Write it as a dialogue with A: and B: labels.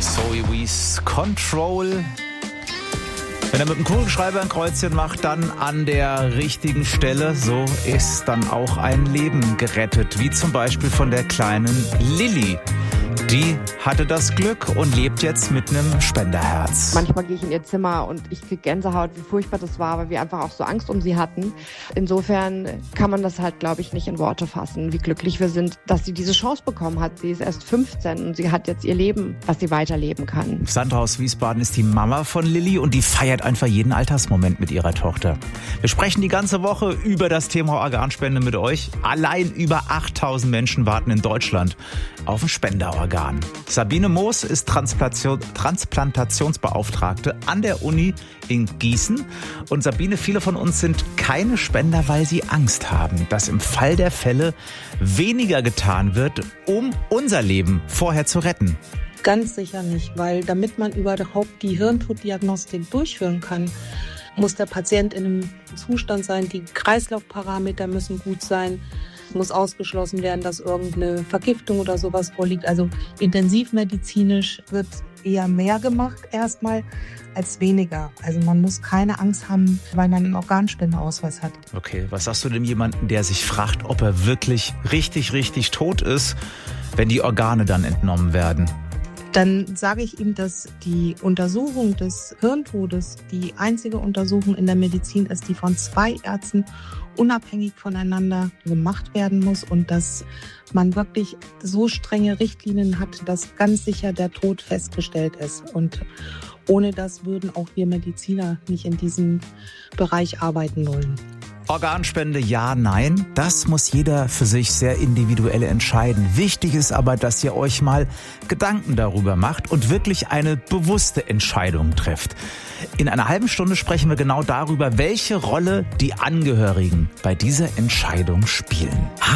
A: Zoe Wees, Control. Wenn er mit dem Kugelschreiber ein Kreuzchen macht, dann an der richtigen Stelle. So ist dann auch ein Leben gerettet, wie zum Beispiel von der kleinen Lilly. Die hatte das Glück und lebt jetzt mit einem Spenderherz.
B: Manchmal gehe ich in ihr Zimmer und ich kriege Gänsehaut, wie furchtbar das war, weil wir einfach auch so Angst um sie hatten. Insofern kann man das halt, glaube ich, nicht in Worte fassen, wie glücklich wir sind, dass sie diese Chance bekommen hat. Sie ist erst 15 und sie hat jetzt ihr Leben, was sie weiterleben kann.
A: Sandra aus Wiesbaden ist die Mama von Lilly und die feiert einfach jeden Alltagsmoment mit ihrer Tochter. Wir sprechen die ganze Woche über das Thema Organspende mit euch. Allein über 8000 Menschen warten in Deutschland auf ein Spenderorgan. Sabine Moos ist Transplantationsbeauftragte an der Uni in Gießen. Und Sabine, viele von uns sind keine Spender, weil sie Angst haben, dass im Fall der Fälle weniger getan wird, um unser Leben vorher zu retten.
C: Ganz sicher nicht, weil damit man überhaupt die Hirntoddiagnostik durchführen kann, muss der Patient in einem Zustand sein, die Kreislaufparameter müssen gut sein. Es muss ausgeschlossen werden, dass irgendeine Vergiftung oder sowas vorliegt. Also intensivmedizinisch wird eher mehr gemacht erstmal als weniger. Also man muss keine Angst haben, weil man einen Organspendeausweis hat.
A: Okay, was sagst du denn jemandem, der sich fragt, ob er wirklich richtig tot ist, wenn die Organe dann entnommen werden?
C: Dann sage ich ihm, dass die Untersuchung des Hirntodes die einzige Untersuchung in der Medizin ist, die von 2 Ärzten unabhängig voneinander gemacht werden muss und dass man wirklich so strenge Richtlinien hat, dass ganz sicher der Tod festgestellt ist. Und ohne das würden auch wir Mediziner nicht in diesem Bereich arbeiten wollen.
A: Organspende, ja, nein, das muss jeder für sich sehr individuell entscheiden. Wichtig ist aber, dass ihr euch mal Gedanken darüber macht und wirklich eine bewusste Entscheidung trefft. In einer halben Stunde sprechen wir genau darüber, welche Rolle die Angehörigen bei dieser Entscheidung spielen.